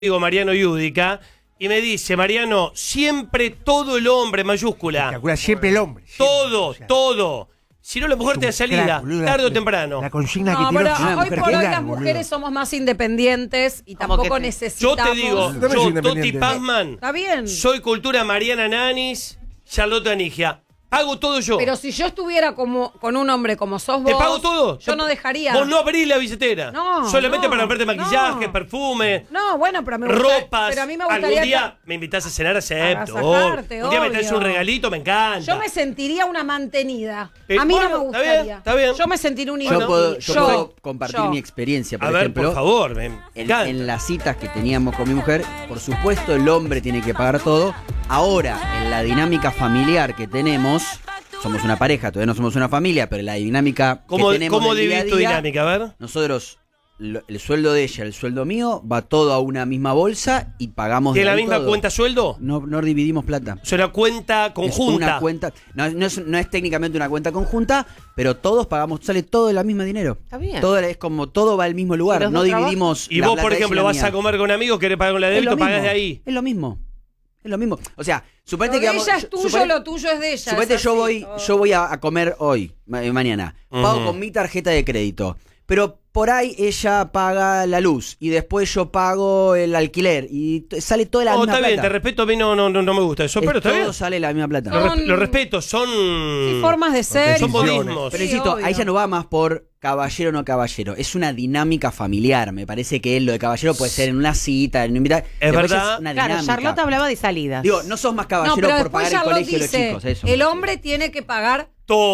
Digo Mariano Yudica, y me dice, Mariano, siempre todo el hombre, mayúscula. Siempre el hombre. Todo, todo. Si no, la mujer te da salida, tarde o temprano. La consigna que No, tiene pero hoy por hoy las mujeres somos más independientes y tampoco Yo necesitamos. te digo, yo, Toti Pazman, Está bien. soy cultura Mariana Nanis, Charlotte Anigia. Hago todo yo. Pero si yo estuviera como con un hombre como sos vos, ¿Te pago todo? yo no dejaría. Vos no abrís la billetera. No, solamente no, para verte maquillaje, no. perfume. No, bueno, pero me gusta, ropas. pero a mí me gustaría Algún día me invitás a cenar, acepto. agasajarte, Un día me traes obvio. un regalito, me encanta. Yo me sentiría una mantenida. Pero, A mí bueno, no me está gustaría. bien, está bien. Yo me sentiría un Yo inútil. puedo compartir mi experiencia, por a ver, ejemplo. por favor, me encanta. En las citas que teníamos con mi mujer, por supuesto el hombre tiene que pagar todo. Ahora, en la dinámica familiar que tenemos, somos una pareja, todavía no somos una familia, pero la dinámica que tenemos ¿Cómo del día a dividís tu día, dinámica? A ver. nosotros, el sueldo de ella, el sueldo mío, va todo a una misma bolsa y pagamos ¿Tiene de la ahí misma todo. cuenta sueldo? No dividimos plata. Es una cuenta conjunta. Es una cuenta, no es técnicamente una cuenta conjunta, pero todos pagamos, sale todo el mismo dinero. Está bien. Todo es como todo va al mismo lugar, no dividimos. Y la vos, plata por de ella y ejemplo, la vas mía. a comer con amigos, querés pagar con la de Es lo débito, pagás mismo, de ahí. Es lo mismo. Es lo mismo. O sea, suponete Lo de que ella es tuyo, lo tuyo es de ella. Suponete es yo así. voy a comer hoy, mañana. Pago con mi tarjeta de crédito. Pero por ahí ella paga la luz y después yo pago el alquiler y sale toda la No, misma está bien, plata. te respeto, a mí no me gusta eso, pero está todo bien. sale la misma plata. Lo respeto, son... Sí, formas de ser. Son y- modismos. Pero Sí, insisto, obvio. ahí ya no va más por caballero o no caballero. Es una dinámica familiar. Me parece que lo de caballero puede ser en una cita, en una invitada. Después verdad. es una Claro, dinámica. Charlotte hablaba de salidas. Digo, no sos más No, caballero pero por después pagar el Charlotte colegio de los dice, chicos. Eso. el hombre tiene que pagar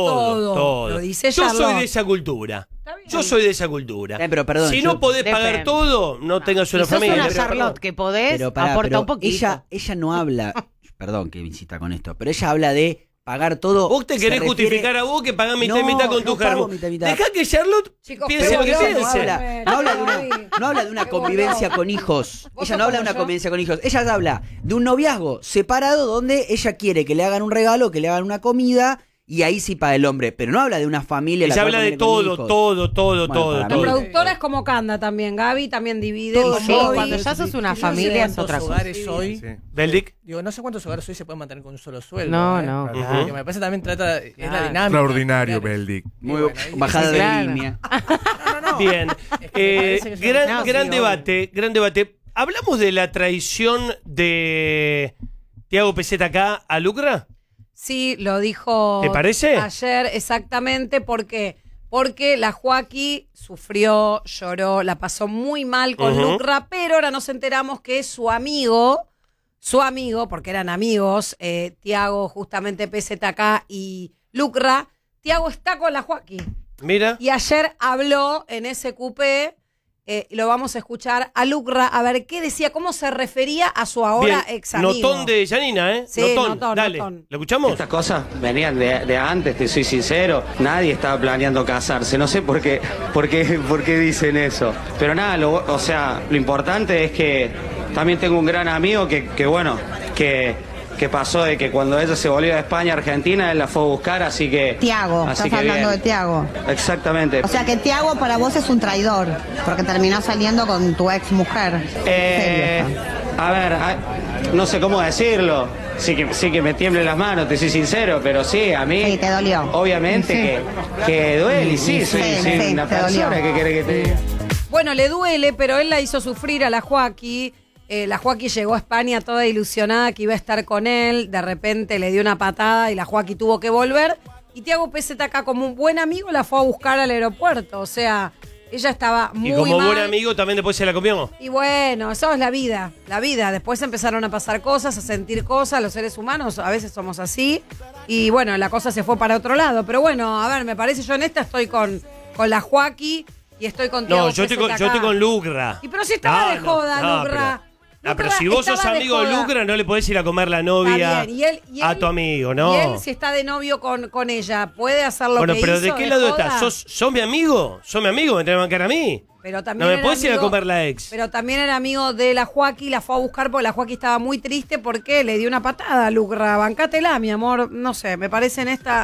Todo. Lo dice Yo Charlotte. soy de esa cultura. bien. Yo soy de esa cultura. Pero perdón, si yo- no podés Depende. pagar todo, no tengas Si una sos familia. una Pero- Charlotte que podés, Pero pará, aporta pero un poquito. ella no habla, perdón que insista con esto, pero ella habla de pagar todo. Vos te se querés refiere- justificar a vos que pagás mitad y No, mitad con tu no pago germo. mitad y mitad. Dejá que Charlotte Chicos, piense pero lo que no, piense. no habla de una Qué convivencia boludo. con hijos. ¿Vos Ella no sos habla de como una yo? convivencia con hijos. Ella habla de un noviazgo separado donde ella quiere que le hagan un regalo, que le hagan una comida y ahí sí paga el hombre. Pero no habla de una familia. Ella la habla cual de convive con todo, hijos. todo. para La mí- productora es como Canda también. Gaby también divide. Todo como Sí, Soy- cuando ya sos una familia es otra cosa. hogares hoy. Beldic. Digo, no sé cuántos hogares hoy se pueden mantener con un solo sueldo. No, ¿eh? no, claro. Porque me parece también trata. Es la Claro. dinámica. Extraordinario, Beldic. Muy bueno, ahí- bajada de Claro. línea. Bien. Es que me parece que yo- Gran No, sí, gran debate. ¿Hablamos de la traición de Tiago Peseta acá a Lucra? Sí, lo dijo ¿Te parece? ayer exactamente porque la Joaquí sufrió, lloró, la pasó muy mal con Ujú. Lucra, pero ahora nos enteramos que su amigo, porque eran amigos, Tiago justamente PZK y Lucra, Tiago está con la Joaquí. Mira. Y ayer habló en ese cupé, lo vamos a escuchar a Lucra, a ver qué decía, cómo se refería a su ahora Bien. ex amigo. Notón de Janina, ¿eh? Sí, notón, Dale. notón. ¿Lo escuchamos? Estas cosas venían de antes, te soy sincero. Nadie estaba planeando casarse. No sé por qué dicen eso. Pero nada, o sea, lo importante es que también tengo un gran amigo que pasó de que cuando ella se volvió de España a Argentina, él la fue a buscar, así que... Tiago, así estás que hablando bien. de Tiago. Exactamente. O sea que Tiago para vos es un traidor, porque terminó saliendo con tu ex mujer. A ver, no sé cómo decirlo. Sí que me tiemblen las manos, te soy sincero, pero sí, a mí... Sí, te dolió. Obviamente que duele, y sí, soy Sí, una te persona dolió. que quiere que te diga. Bueno, le duele, pero él la hizo sufrir a la Joaquí. La Joaquí llegó a España toda ilusionada que iba a estar con él. De repente le dio una patada y la Joaquí tuvo que volver. Y Tiago PZK, como un buen amigo, la fue a buscar al aeropuerto. O sea, ella estaba muy Y como mal. buen amigo también después se la comió. Y bueno, eso es la vida. La vida. Después empezaron a pasar cosas, a sentir cosas. Los seres humanos a veces somos así. Y bueno, la cosa se fue para otro lado. Pero bueno, a ver, me parece, yo en esta estoy con la Joaquí y estoy con Tiago No, yo estoy con Lucra. Y pero si estaba de joda, Pero, Lucra. pero si vos sos amigo de Lucra, no le podés ir a comer la novia Está bien, y él- a tu amigo, ¿no? Y él, si está de novio con ella, puede hacer lo Bueno, que pero hizo. ¿de qué lado joda? estás? ¿Sos mi amigo? ¿Sos mi amigo? ¿Me tenés que bancar a mí? Pero No también me era podés ir a amigo- comer la ex. Pero también era amigo de la Joaquí, la fue a buscar porque la Joaquí estaba muy triste porque le dio una patada a Lucra. Bancátela, mi amor. No sé, me parece en esta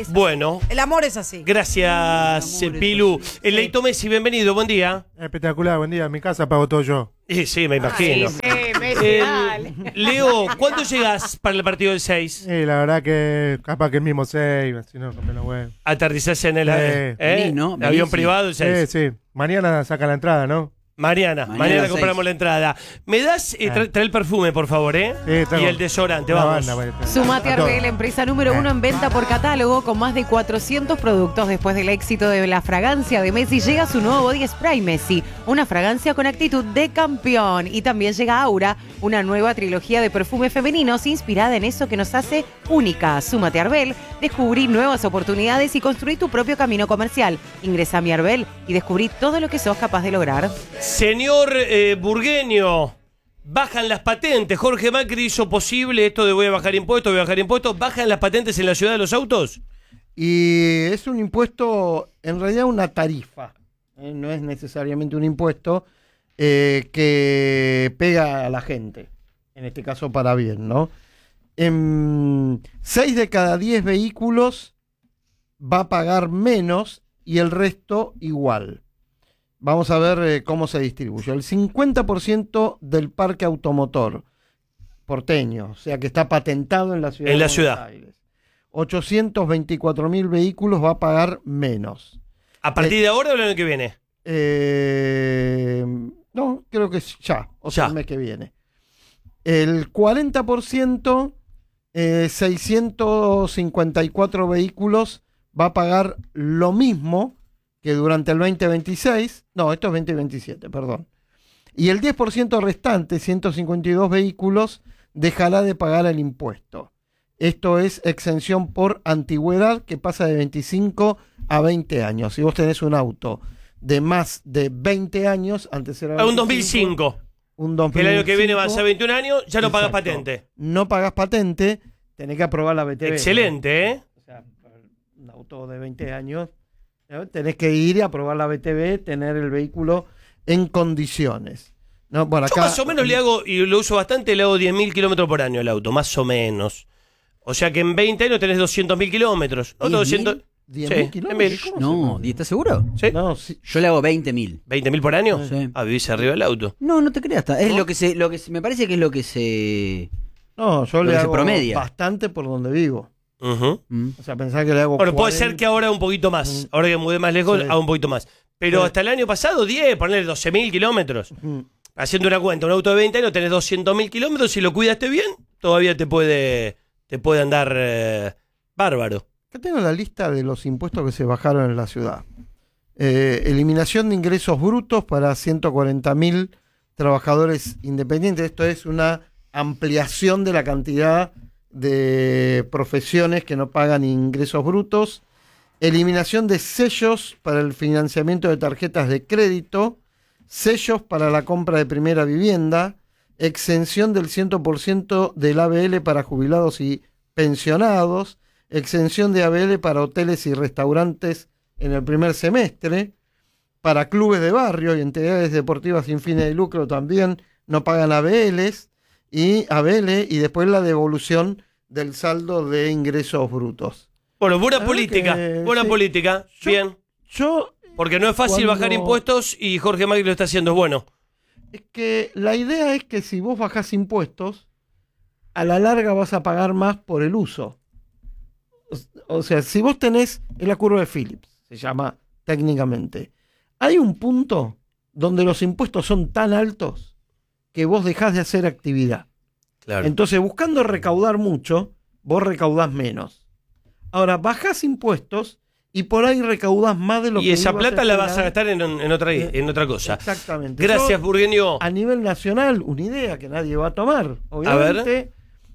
Bueno. El amor es así. Gracias, Pilu. El Leito Messi, bienvenido, buen día. Espectacular, buen día. En mi casa pago todo yo. Sí, me imagino. Messi, dale. Leo, ¿cuándo llegas para el partido del 6? La verdad que capaz que el mismo 6, si no, rompe los huevos. Aterrizás en el Venís, ¿no? avión Venís, privado el 6. Sí. Mañana saca la entrada, ¿no? Mañana compramos 6. la entrada. ¿Me das, trae el perfume, por favor, Sí, traigo. y el desodorante, Una vamos. banda, Sumate a todo. Arbel, empresa número 1 en venta por catálogo, con más de 400 productos. Después del éxito de la fragancia de Messi, llega su nuevo Body Spray Messi, una fragancia con actitud de campeón. Y también llega Aura, una nueva trilogía de perfumes femeninos inspirada en eso que nos hace única. Súmate a Arbel, descubrí nuevas oportunidades y construí tu propio camino comercial. Ingresa a mi Arbel y descubrí todo lo que sos capaz de lograr. Señor Burgueño, bajan las patentes. Jorge Macri hizo posible esto de voy a bajar impuestos. ¿Bajan las patentes en la ciudad de los autos? Y es un impuesto, en realidad una tarifa, no es necesariamente un impuesto que pega a la gente, en este caso para bien, ¿no? 6 de cada 10 vehículos va a pagar menos y el resto igual. Vamos a ver cómo se distribuye. El 50% del parque automotor porteño, o sea que está patentado en la ciudad. En la de Buenos ciudad. Aires. 824.000 vehículos va a pagar menos. ¿A partir de ahora o el año que viene? No, creo que ya, Ya. el mes que viene. El 40%, 654 vehículos, va a pagar lo mismo que durante el 2026. No, esto es 2027, perdón. Y el 10% restante, 152 vehículos, dejará de pagar el impuesto. Esto es exención por antigüedad, que pasa de 25 a 20 años. Si vos tenés un auto de más de 20 años, antes era Un 25, 2005. un 2005. El año que viene va a ser 21 años, ya no pagas Exacto. patente. No pagás patente, tenés que aprobar la BTV. Excelente, ¿eh? O sea, un auto de 20 años, ¿no? Tenés que ir y aprobar la BTV, tener el vehículo en condiciones. No, bueno, Yo acá, más o menos le hago, y lo uso bastante, le hago 10.000 kilómetros por año el auto, más o menos. O sea que en 20 años tenés 200.000 kilómetros. ¿No? 200. 10.000 Sí, kilómetros. ¿Cómo No, ¿y estás seguro? ¿Sí? No, sí. Yo le hago 20.000. ¿20.000 por año? Sí. Ah, vivís arriba del auto. No te creas. Es lo que me parece que es lo que se... No, yo Lo le que se hago promedia. bastante por donde vivo. Ujú. O sea, pensá que le hago Bueno, puede 40. ser que ahora un poquito más. Ahora que mudé más lejos, Sí. hago un poquito más. Pero Sí. hasta el año pasado, 10, ponerle 12.000 kilómetros. Ujú. Haciendo una cuenta, un auto de 20 años tenés 200.000 kilómetros. Si lo cuidaste bien, todavía te puede andar bárbaro. Acá tengo la lista de los impuestos que se bajaron en la ciudad. Eliminación de ingresos brutos para 140.000 trabajadores independientes. Esto es una ampliación de la cantidad de profesiones que no pagan ingresos brutos. Eliminación de sellos para el financiamiento de tarjetas de crédito. Sellos para la compra de primera vivienda. Exención del 100% del ABL para jubilados y pensionados. Exención de ABL para hoteles y restaurantes en el primer semestre. Para clubes de barrio y entidades deportivas sin fines de lucro también no pagan ABL y después la devolución del saldo de ingresos brutos. Bueno, buena La verdad política. que Buena sí. política. Bien. Yo, Porque no es fácil Cuando- bajar impuestos y Jorge Macri lo está haciendo. Es bueno. es que la idea es que si vos bajás impuestos, a la larga vas a pagar más por el uso. O sea, si vos tenés, es la curva de Phillips, se llama técnicamente. Hay un punto donde los impuestos son tan altos que vos dejás de hacer actividad. Claro. Entonces, buscando recaudar mucho, vos recaudás menos. Ahora, bajás impuestos y por ahí recaudás más de lo que Y esa ibas plata la vas a esperar. gastar en otra cosa. Exactamente. Gracias, Yo, Burgueño. a nivel nacional, una idea que nadie va a tomar, obviamente,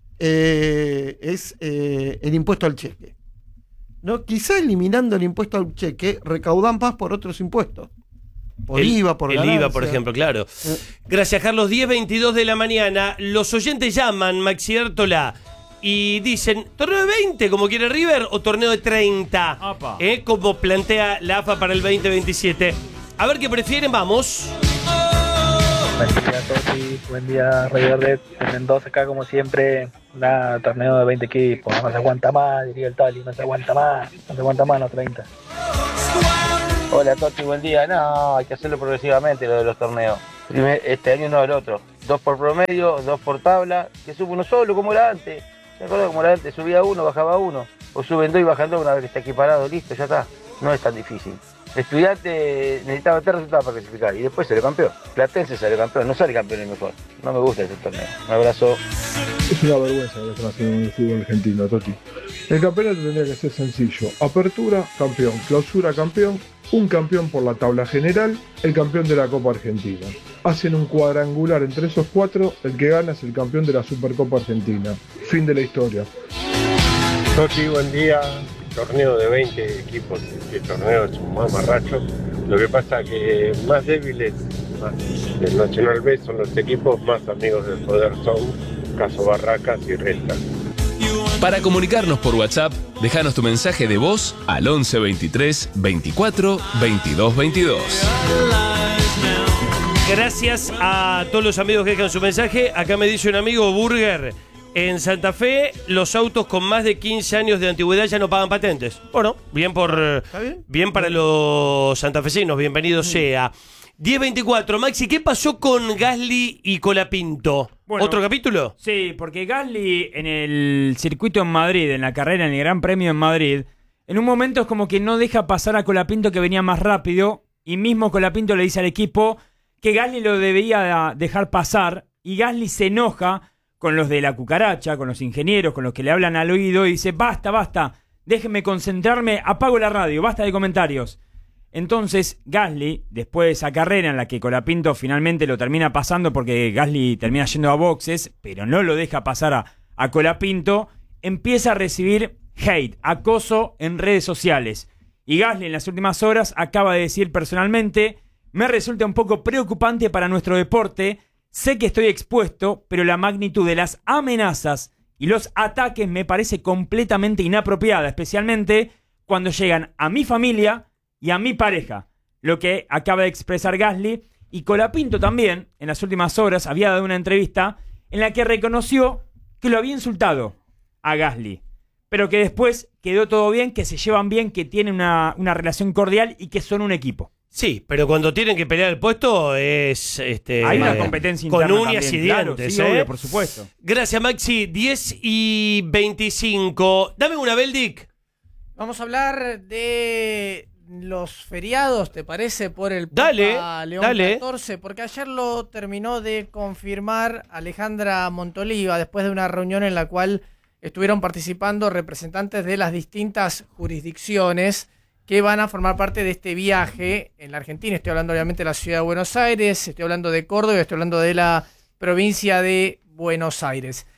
es el impuesto al cheque. ¿No? Quizá eliminando el impuesto al cheque, recaudan más por otros impuestos. Por IVA, por el IVA, ganancia. por ejemplo, claro. Gracias, Carlos. 10:22 de la mañana. Los oyentes llaman, Maxi Értola, y dicen, ¿torneo de 20 como quiere River o torneo de 30? Como plantea la AFA para el 2027. A ver qué prefieren, vamos. Buen día, Toti. Buen día, Radio Verde. En Mendoza, acá como siempre, torneo de 20 equipos. No se aguanta más, diría el Tali. No se aguanta más. No se aguanta más los 30. Hola, Toti. Buen día. No, hay que hacerlo progresivamente lo de los torneos. Este año no el otro. 2 por promedio, 2 por tabla. Que sube uno solo, como era antes. ¿Me acuerdo como era antes? Subía uno, bajaba uno. O suben 2 y bajan 2 una vez que está equiparado. Listo, ya está. No es tan difícil. El estudiante necesitaba 3 resultados para clasificar y después salió campeón. Platense salió campeón, no sale campeón el mejor. No me gusta ese torneo. Un abrazo. Es una vergüenza lo que están haciendo en el fútbol argentino, Toti. El campeonato tendría que ser sencillo. Apertura, campeón. Clausura, campeón. Un campeón por la tabla general, el campeón de la Copa Argentina. Hacen un cuadrangular entre esos 4, el que gana es el campeón de la Supercopa Argentina. Fin de la historia. Toti, buen día. Torneo de 20 equipos, el torneo es un mamarracho. Lo que pasa que más débiles del Nacional B son los equipos, más amigos del poder son caso Barracas y Renta. Para comunicarnos por WhatsApp, déjanos tu mensaje de voz al 11 23 24 22 22. Gracias a todos los amigos que dejan su mensaje. Acá me dice un amigo, Burger, en Santa Fe los autos con más de 15 años de antigüedad ya no pagan patentes. Bueno, bien para los santafesinos, bienvenido sea. 10:24, Maxi, ¿qué pasó con Gasly y Colapinto? Bueno, ¿otro capítulo? Sí, porque Gasly en el circuito en Madrid, en la carrera, en el Gran Premio en Madrid, en un momento es como que no deja pasar a Colapinto, que venía más rápido, y mismo Colapinto le dice al equipo que Gasly lo debía dejar pasar, y Gasly se enoja con los de la cucaracha, con los ingenieros, con los que le hablan al oído, y dice, basta, déjenme concentrarme, apago la radio, basta de comentarios. Entonces Gasly, después de esa carrera en la que Colapinto finalmente lo termina pasando porque Gasly termina yendo a boxes, pero no lo deja pasar a Colapinto, empieza a recibir hate, acoso en redes sociales. Y Gasly en las últimas horas acaba de decir personalmente, me resulta un poco preocupante para nuestro deporte, sé que estoy expuesto, pero la magnitud de las amenazas y los ataques me parece completamente inapropiada, especialmente cuando llegan a mi familia y a mi pareja, lo que acaba de expresar Gasly. Y Colapinto también, en las últimas horas, había dado una entrevista en la que reconoció que lo había insultado a Gasly, pero que después quedó todo bien, que se llevan bien, que tienen una relación cordial y que son un equipo. Sí, pero cuando tienen que pelear el puesto es... hay una competencia con interna uñas también, y dientes. Claro, sí, obvio, por supuesto. Gracias, Maxi. 10:25. Dame una, Beldic. Vamos a hablar de los feriados, ¿te parece? Por el Papa León XIV, porque ayer lo terminó de confirmar Alejandra Montoliva después de una reunión en la cual estuvieron participando representantes de las distintas jurisdicciones que van a formar parte de este viaje en la Argentina. Estoy hablando obviamente de la ciudad de Buenos Aires, estoy hablando de Córdoba, estoy hablando de la provincia de Buenos Aires.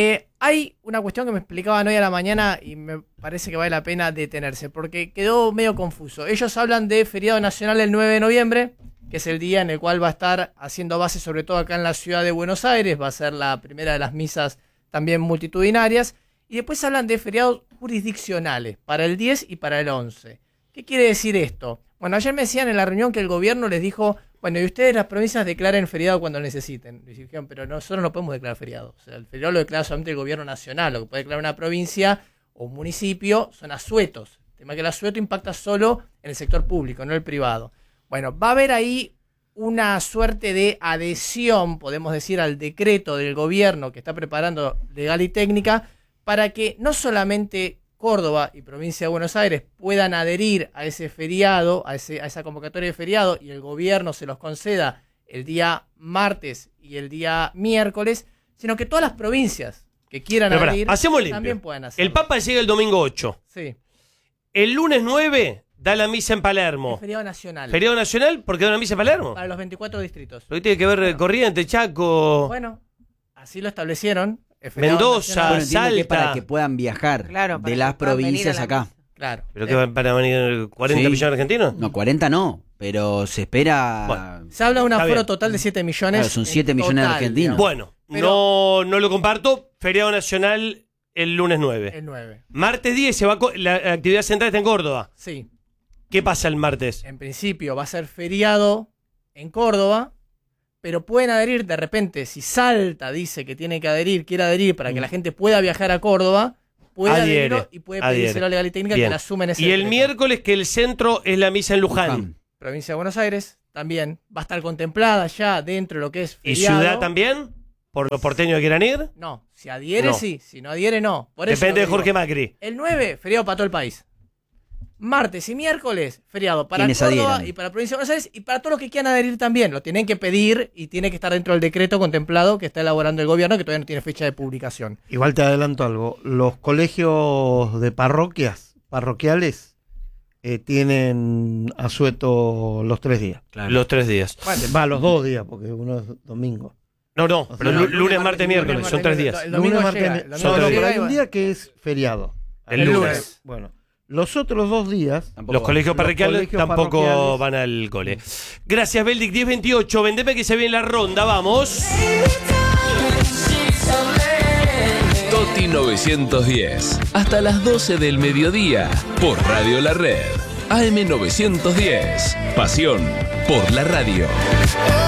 Hay una cuestión que me explicaban hoy a la mañana y me parece que vale la pena detenerse, porque quedó medio confuso. Ellos hablan de feriado nacional el 9 de noviembre, que es el día en el cual va a estar haciendo base, sobre todo acá en la ciudad de Buenos Aires, va a ser la primera de las misas también multitudinarias, y después hablan de feriados jurisdiccionales, para el 10 y para el 11. ¿Qué quiere decir esto? Bueno, ayer me decían en la reunión que el gobierno les dijo, bueno, y ustedes las provincias declaren feriado cuando necesiten. Y dijeron, pero nosotros no podemos declarar feriado. O sea, el feriado lo declara solamente el gobierno nacional. Lo que puede declarar una provincia o un municipio son asuetos. El tema es que el asueto impacta solo en el sector público, no el privado. Bueno, va a haber ahí una suerte de adhesión, podemos decir, al decreto del gobierno que está preparando legal y técnica para que no solamente Córdoba y provincia de Buenos Aires puedan adherir a ese feriado, a esa convocatoria de feriado, y el gobierno se los conceda el día martes y el día miércoles, sino que todas las provincias que quieran adherir también puedan hacerlo. El Papa llega el domingo 8. Sí. El lunes 9 da la misa en Palermo. Es feriado nacional. ¿Feriado nacional? ¿Por qué da una misa en Palermo? Para los 24 distritos. ¿Pero qué tiene que ver Corrientes, Chaco? Bueno, así lo establecieron. Mendoza, Salta. Que para que puedan viajar de las provincias acá. Claro. ¿Pero qué van a venir 40 millones de argentinos? No, 40 no, pero se espera... Bueno, se habla de un aforo total de 7 millones. Claro, son 7 millones de argentinos. Bueno, pero no lo comparto. Feriado nacional el lunes 9. El 9. Martes 10 se va la actividad central está en Córdoba. Sí. ¿Qué pasa el martes? En principio va a ser feriado en Córdoba, pero pueden adherir de repente. Si Salta dice que tiene que adherir, quiere adherir para que la gente pueda viajar a Córdoba, puede adherirlo y puede pedírselo a Legal y Técnica que la asumen ese Y el decreto. miércoles que el centro es la misa en Luján. Provincia de Buenos Aires también va a estar contemplada ya dentro de lo que es ¿Y feriado. Ciudad también? ¿Por los porteños que quieran ir? No, si adhiere No. sí, si no adhiere no. Por eso Depende lo de Jorge digo. Macri. El 9, feriado para todo el país. Martes y miércoles, feriado para Quienes Córdoba adhieran. y para la provincia de Buenos Aires y para todos los que quieran adherir también. Lo tienen que pedir y tiene que estar dentro del decreto contemplado que está elaborando el gobierno, que todavía no tiene fecha de publicación. Igual te adelanto algo. Los colegios de parroquiales, tienen asueto los 3 días. Los 3 días. Va, los 2 días, porque uno es domingo. No, O pero sea, lunes, martes, miércoles. Son 3 días. El domingo Lunes, martes, llega, miércoles. el Son domingo tres Pero llega hay y un va. día que es feriado. El lunes. Bueno, los otros 2 días. Los colegios parroquiales colegios tampoco parroquiales. van al cole. Gracias, Beldic. 10:28. Vendeme que se viene la ronda. Vamos. Toti 910. Hasta las 12 del mediodía. Por Radio La Red. AM 910. Pasión por la radio.